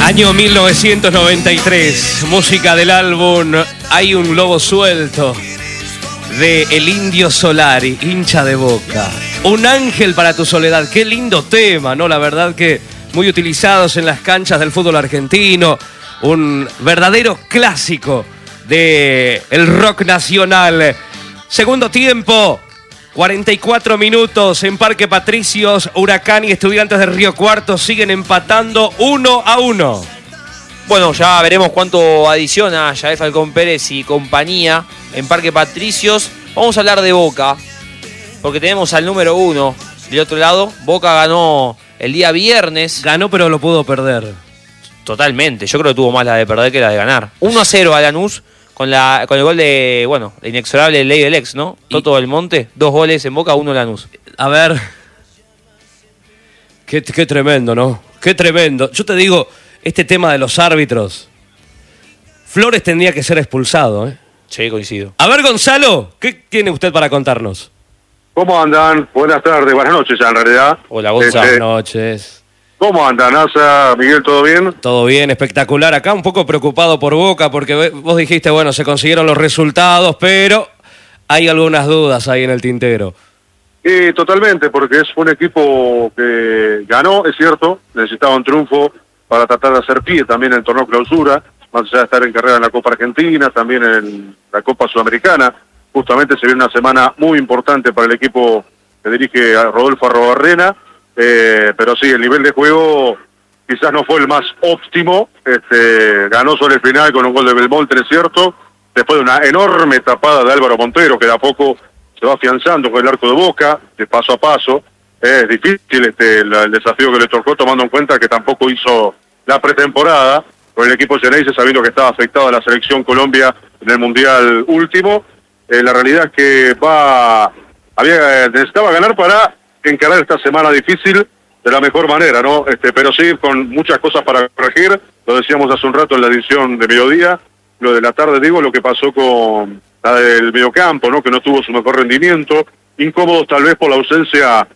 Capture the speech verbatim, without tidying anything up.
Año mil novecientos noventa y tres, música del álbum Hay un lobo suelto, de El Indio Solari, hincha de Boca. Un ángel para tu soledad, qué lindo tema, ¿no? La verdad que muy utilizados en las canchas del fútbol argentino, un verdadero clásico del rock nacional. Segundo tiempo, cuarenta y cuatro minutos en Parque Patricios. Huracán y Estudiantes de Río Cuarto siguen empatando uno a uno. Bueno, ya veremos cuánto adiciona Yael Falcón Pérez y compañía en Parque Patricios. Vamos a hablar de Boca, porque tenemos al número uno del otro lado. Boca ganó el día viernes. Ganó, pero lo pudo perder. Totalmente, yo creo que tuvo más la de perder que la de ganar. uno a cero a Lanús con, la, con el gol de, bueno, la inexorable ley del ex, ¿no? Y Toto Belmonte, dos goles en Boca, uno Lanús. A ver, qué, qué tremendo, ¿no? Qué tremendo. Yo te digo, este tema de los árbitros, Flores tendría que ser expulsado, ¿eh? Sí, coincido. A ver, Gonzalo, ¿qué tiene usted para contarnos? ¿Cómo andan? Buenas tardes, buenas noches ya en realidad. Hola, Gonzalo. Este, Buenas noches. ¿Cómo andan, Asa? Miguel, ¿todo bien? Todo bien, espectacular. Acá un poco preocupado por Boca, porque vos dijiste, bueno, se consiguieron los resultados, pero hay algunas dudas ahí en el tintero. Sí, totalmente, porque es un equipo que ganó, es cierto, necesitaba un triunfo para tratar de hacer pie también en el torneo clausura, más allá de estar en carrera en la Copa Argentina, también en la Copa Sudamericana. Justamente se viene una semana muy importante para el equipo que dirige a Rodolfo Arrobarrena, eh, pero sí, el nivel de juego quizás no fue el más óptimo. Este, ganó sobre el final con un gol de Belmonte, es cierto, después de una enorme tapada de Álvaro Montero, que de a poco se va afianzando con el arco de Boca, de paso a paso. Eh, es difícil este, el, el desafío que le tocó, tomando en cuenta que tampoco hizo la pretemporada con el equipo Geneise, sabiendo que estaba afectado a la selección Colombia en el Mundial último. Eh, la realidad es que va había necesitaba ganar para encarar esta semana difícil de la mejor manera, ¿no? Este, pero sí, con muchas cosas para corregir. Lo decíamos hace un rato en la edición de mediodía, lo de la tarde, digo, lo que pasó con la del mediocampo, ¿no? Que no tuvo su mejor rendimiento, incómodos tal vez por la ausencia